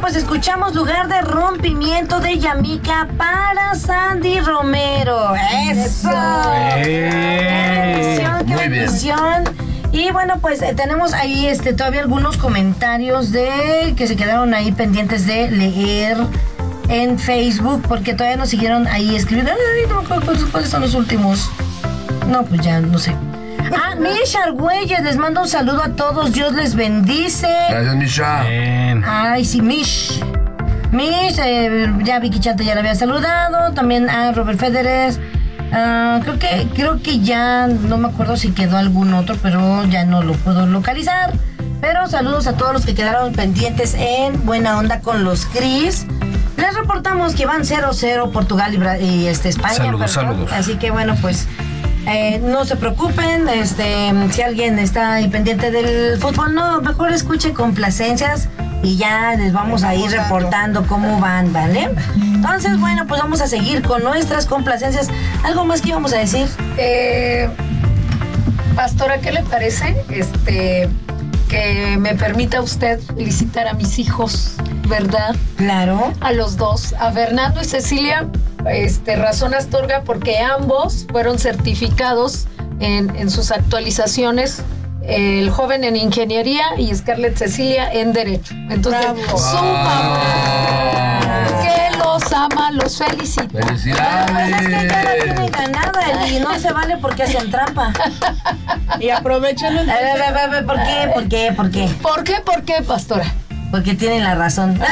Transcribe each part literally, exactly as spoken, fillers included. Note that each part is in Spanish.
pues escuchamos Lugar de Rompimiento de Yamika para Sandy Romero. ¡Eso! ¡Qué bendición, qué bendición! Y bueno, pues eh, tenemos ahí este todavía algunos comentarios de que se quedaron ahí pendientes de leer en Facebook, porque todavía nos siguieron ahí escribiendo. Ay, no me acuerdo cuáles son los últimos. No, pues ya no sé. Ah, Misha Argüelles, les mando un saludo a todos, Dios les bendice. Gracias, Misha. Bien. Ay, sí, Mish. Mish, eh, ya Vicky Chate ya la había saludado, también a Robert Federer. Uh, creo que creo que ya no me acuerdo si quedó algún otro, pero ya no lo puedo localizar. Pero saludos a todos los que quedaron pendientes en Buena Onda con los Cris. Les reportamos que van cero cero Portugal y, Bra- y este, España. Saludos, perdón. saludos. Así que bueno, pues eh, no se preocupen. Este, si alguien está ahí pendiente del fútbol, no, mejor escuche complacencias y ya les vamos a ir reportando cómo van, ¿vale? Entonces, bueno, pues vamos a seguir con nuestras complacencias. ¿Algo más que íbamos a decir? Eh, Pastora, ¿qué le parece? Este, que me permita usted felicitar a mis hijos, ¿verdad? Claro. A los dos, a Fernando y Cecilia, este, Razón Astorga, porque ambos fueron certificados en, en sus actualizaciones. El joven en ingeniería y Scarlett Cecilia en derecho. Entonces, Bravo. su mamá, que los ama, los felicita. ¡Felicidades! Pues es que ya la tienen ganada y no se vale porque hacen trampa. Y aprovechan el... A ver, a ver, a ver, ¿por qué? ¿Por qué? ¿Por qué? ¿Por qué? ¿Por qué, pastora? Porque tienen la razón. Eso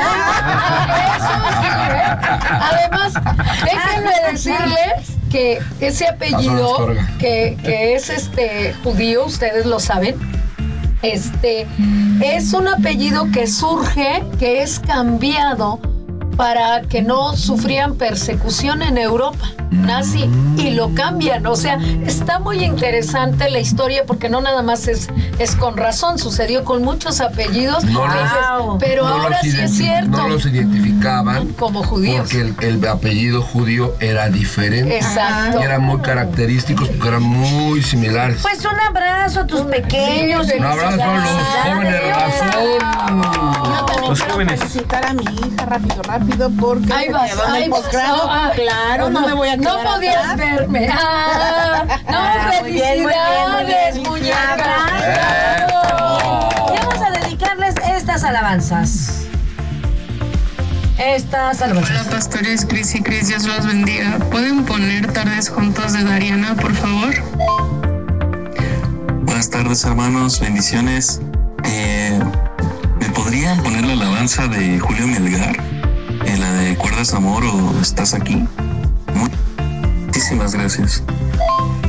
sí, ¿eh? Además, déjenme decirles que ese apellido que, que es este judío, ustedes lo saben, este es un apellido que surge, que es cambiado para que no sufrían persecución en Europa nazi, y lo cambian. O sea, está muy interesante la historia, porque no nada más es, es con razón, sucedió con muchos apellidos, No los- dices, pero no ahora los sí es identi- cierto, No los identificaban como judíos. porque el, el apellido judío era diferente. Exacto. Y eran muy característicos porque eran muy similares. Pues un abrazo a tus pequeños. Sí, Un abrazo a los jóvenes razón. Yo también Los quiero jóvenes. felicitar a mi hija rápido, rápido, porque Ahí se vas, quedó en ahí el vas. posgrado. Ah, Claro, no, me voy a quedar No podías atrás. verme. Ah, no, Ah, muy bien, muy bien, muy felicidades, bien. muñeca. Y vamos a dedicarles estas alabanzas. Estas Hola alabanzas. pastores, Cris y Cris, Dios los bendiga. ¿Pueden poner Tardes Juntos de Dariana, por favor? Buenas tardes, hermanos, bendiciones. Eh, ¿Me podrían poner la alabanza de Julio Melgar? Eh, la de ¿Cuerdas amor o estás aquí? Muchísimas gracias.